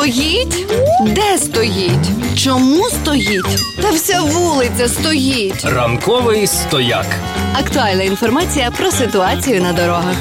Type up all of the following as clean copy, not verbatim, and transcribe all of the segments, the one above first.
Стоїть? Де стоїть? Чому стоїть? Та вся вулиця стоїть. Ранковий стояк. Актуальна інформація про ситуацію на дорогах.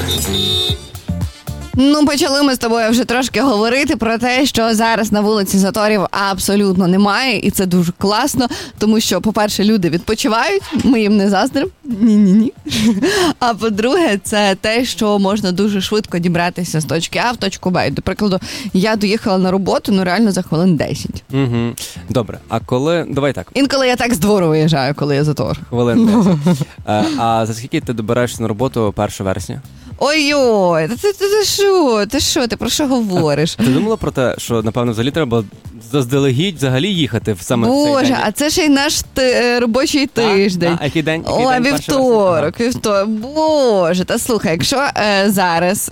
Ну, почали ми з тобою вже трошки говорити про те, що зараз на вулиці заторів абсолютно немає, і це дуже класно, тому що, по-перше, люди відпочивають, ми їм не заздримо, ні-ні-ні. А по-друге, це те, що можна дуже швидко дібратися з точки А в точку Б. До прикладу, я доїхала на роботу, реально за хвилин 10. Угу. Добре, а коли... Давай так. Інколи я так з двору виїжджаю, коли я затор. Хвилин 10. А за скільки ти добираєшся на роботу 1 вересня? Ой-ой, ти що, ти про що говориш? Ти думала про те, що, напевно, взагалі треба заздалегідь взагалі їхати в саме цей день? Боже, а це ще й наш робочий тиждень. А який день? Ой, вівторок. Боже, та слухай, якщо зараз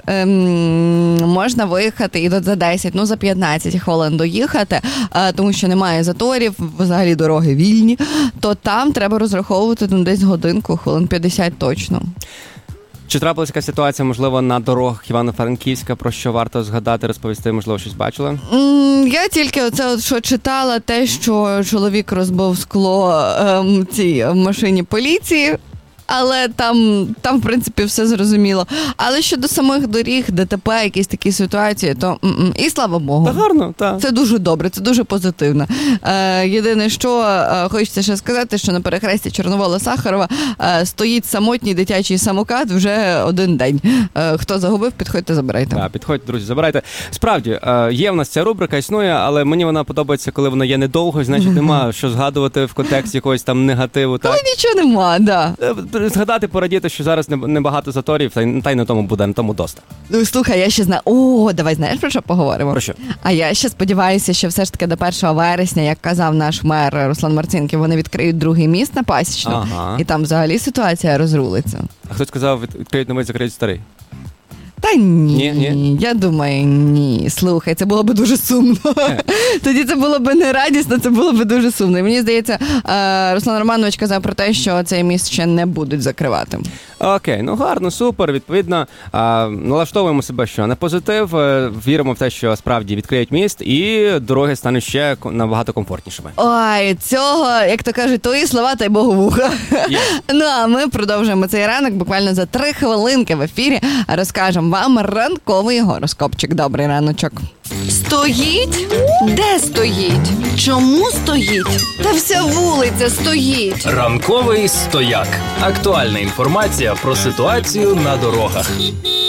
можна виїхати і за 10, за 15 хвилин доїхати, тому що немає заторів, взагалі дороги вільні, то там треба розраховувати десь годинку, хвилин 50 точно. Чи трапилася якась ситуація, можливо, на дорогах Івано-Франківська, про що варто згадати, розповісти, можливо, щось бачила? Я тільки що читала те, що чоловік розбив скло цій машині поліції. Але там, в принципі, все зрозуміло. Але щодо самих доріг, ДТП, якісь такі ситуації, то і слава Богу. Та гарно, так. Це дуже добре, це дуже позитивно. Єдине, що хочеться ще сказати, що на перехресті Чорновола-Сахарова стоїть самотній дитячий самокат вже один день. Хто загубив, підходьте, забирайте. Так, підходьте, друзі, забирайте. Справді, є в нас ця рубрика, існує, але мені вона подобається, коли вона є недовго, значить нема що згадувати в контексті якогось там негативу. Коли нічого нема, да. Згадати, порадіти, що зараз небагато заторів, та й на тому буде, на тому доста. Ну, слухай, я ще знаю. Давай, знаєш, про що поговоримо? Про що? А я ще сподіваюся, що все ж таки до 1 вересня, як казав наш мер Руслан Марцинків, вони відкриють другий міст на Пасічну, і там взагалі ситуація розрулиться. А хтось сказав, відкриють новий, закриють старий? Та ні, я думаю, ні. Слухай, це було б дуже сумно. Тоді це було б не радісно, це було б дуже сумно. І мені здається, Руслан Романович казав про те, що цей міст ще не будуть закривати. Окей, гарно, супер, відповідно, налаштовуємо себе, що на позитив, віримо в те, що справді відкриють міст і дороги стануть ще набагато комфортнішими. Ой, цього, як то кажуть, твої слова, та й Богу вуха. Ну, а ми продовжуємо цей ранок, буквально за 3 хвилинки в ефірі розкажемо вам ранковий гороскопчик. Добрий раночок. Стоїть? Де стоїть? Чому стоїть? Та вся вулиця стоїть. Ранковий стояк. Актуальна інформація про ситуацію на дорогах.